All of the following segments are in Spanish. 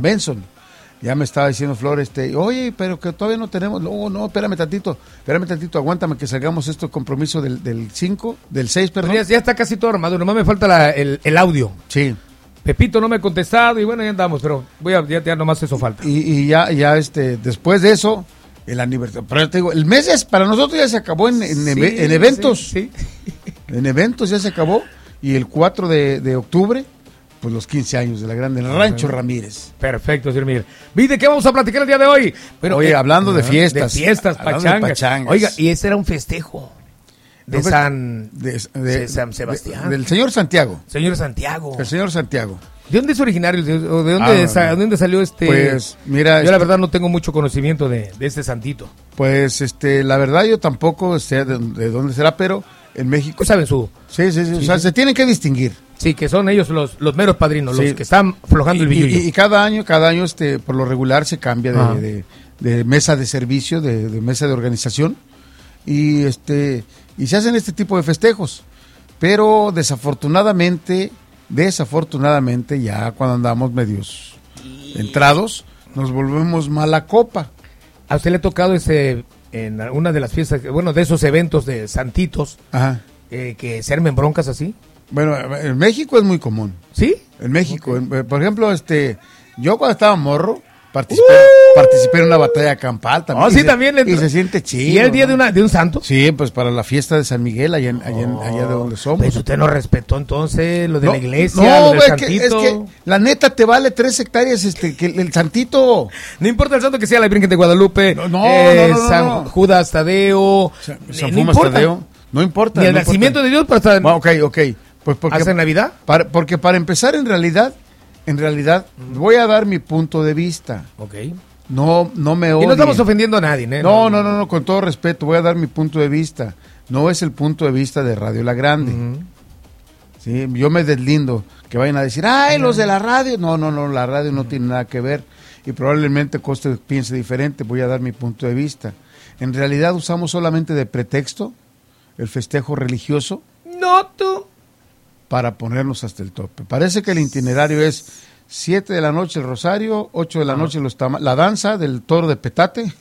Benson. Ya me estaba diciendo Flor, oye, pero que todavía no tenemos, no, espérame tantito, aguántame que salgamos este compromiso del 6, perdón. Ya está casi todo armado, nomás me falta el audio. Sí. Pepito no me ha contestado y bueno, ya andamos, pero ya nomás eso falta. Y ya después de eso, el aniversario, pero te digo, el mes para nosotros ya se acabó en eventos. Sí. En eventos ya se acabó, y el 4 de octubre, pues los 15 años de la grande, el Rancho Ramírez. Perfecto, señor Miguel. ¿De qué vamos a platicar el día de hoy? Pero, oye, hablando de fiestas. De fiestas, pachangas. Oiga, y ese era un festejo de San Sebastián. Del señor Santiago. Señor Santiago. El señor Santiago. ¿De dónde es originario? ¿O de dónde salió este? Pues, mira. Yo la verdad no tengo mucho conocimiento de este santito. Pues, la verdad yo tampoco sé de dónde será, pero en México. Pues saben su. Sí. O sea, se tienen que distinguir. Sí, que son ellos los meros padrinos, los que están aflojando el billullo. Y cada año, por lo regular se cambia de mesa de servicio, de mesa de organización, y se hacen este tipo de festejos. Pero desafortunadamente ya cuando andamos medios entrados, nos volvemos mala copa. ¿A usted le ha tocado en una de las fiestas, de esos eventos de santitos, que se armen broncas así? Bueno, en México es muy común. ¿Sí? En México, por ejemplo, yo cuando estaba morro, participé en una batalla campal también. Sí, también. Y se siente chido. ¿Y el día de un santo? Sí, pues para la fiesta de San Miguel, allá de donde somos. Pues usted no respetó entonces lo de la iglesia, lo del santito. Es que la neta te vale 3 hectáreas que el santito. No importa el santo que sea la Virgen de Guadalupe, San Judas Tadeo, San Fumas Tadeo. No importa. Ni el nacimiento de Dios para estar. Ok. Pues ¿hasta Navidad? Porque para empezar, en realidad, voy a dar mi punto de vista. Ok. No me odien. Y no estamos ofendiendo a nadie, ¿eh? No, con todo respeto, voy a dar mi punto de vista. No es el punto de vista de Radio La Grande. Sí, yo me deslindo que vayan a decir, los de la radio. No, la radio no tiene nada que ver. Y probablemente Coste piense diferente, voy a dar mi punto de vista. En realidad usamos solamente de pretexto el festejo religioso. No, tú. Para ponernos hasta el tope. Parece que el itinerario es 7 de la noche el rosario, 8 de la noche la danza del toro de petate,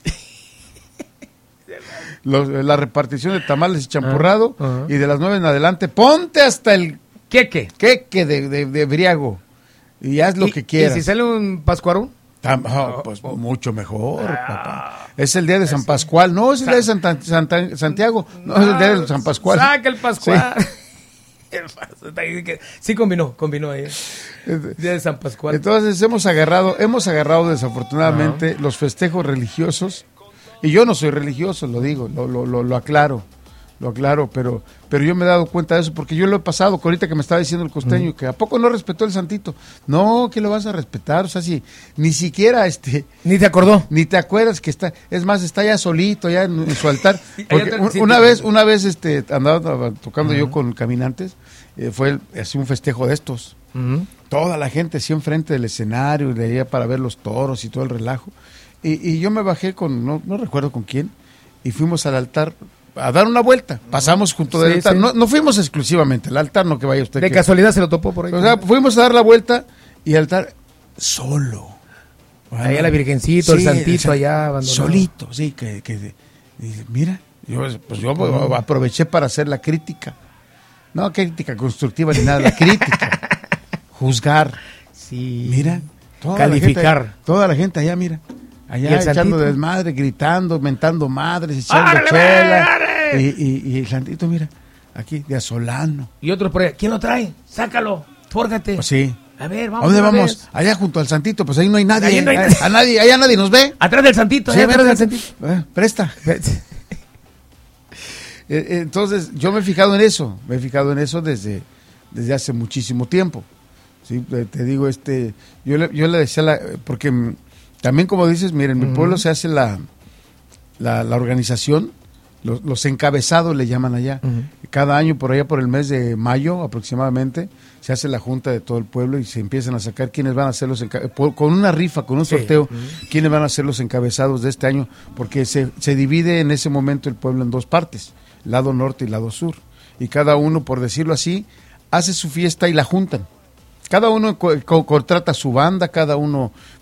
la repartición de tamales y champurrado, y de las 9 en adelante, ponte hasta el queque de briago, y haz lo que quieras. ¿Y si sale un pascuarón? Pues mucho mejor, papá. Es el día de San Pascual, no es el día de Santiago, no es el día de San Pascual. Saca el Pascual. Sí. Sí combinó ahí. Día de San Pascual. Entonces hemos agarrado desafortunadamente los festejos religiosos, y yo no soy religioso, lo digo, lo aclaro, pero yo me he dado cuenta de eso, porque yo lo he pasado, ahorita que me estaba diciendo el costeño, que ¿a poco no respetó el santito? No, que lo vas a respetar, o sea, si ni siquiera ni te acordó, ni te acuerdas que está, es más, está ya solito, ya en su altar, porque una vez andaba tocando yo con caminantes, fue así un festejo de estos, toda la gente así enfrente del escenario, de allá para ver los toros y todo el relajo, y yo me bajé con, no recuerdo con quién, y fuimos al altar a dar una vuelta, pasamos junto del altar, no fuimos exclusivamente al altar, no que vaya usted. De casualidad se lo topó por ahí. O sea, fuimos a dar la vuelta y el altar solo. Allá la Virgencito, el santito allá abandonado. Solito, sí, que mira, yo aproveché para hacer la crítica. No crítica constructiva ni nada, la crítica. Juzgar. Sí. Mira, calificar. Toda la gente allá, mira. Allá echando desmadre, gritando, mentando madres, echando chela. Y el santito, mira, aquí, de asolano. Y otros por ahí, ¿quién lo trae? Sácalo, fórgate. Pues sí. A ver, vamos. ¿A dónde vamos? Allá junto al santito, pues ahí no hay nadie. Allá nadie nos ve. Atrás del santito, atrás del santito. Presta. Entonces, yo me he fijado en eso. Desde hace muchísimo tiempo. Sí, te digo, yo le decía, porque también, como dices, mira, en mi pueblo se hace la organización, los encabezados le llaman allá. Cada año, por allá por el mes de mayo aproximadamente, se hace la junta de todo el pueblo y se empiezan a sacar quiénes van a ser los encabezados, con una rifa, con un sorteo, quiénes van a ser los encabezados de este año, porque se divide en ese momento el pueblo en 2 partes, lado norte y lado sur, y cada uno, por decirlo así, hace su fiesta y la juntan. Cada uno contrata su banda, cada uno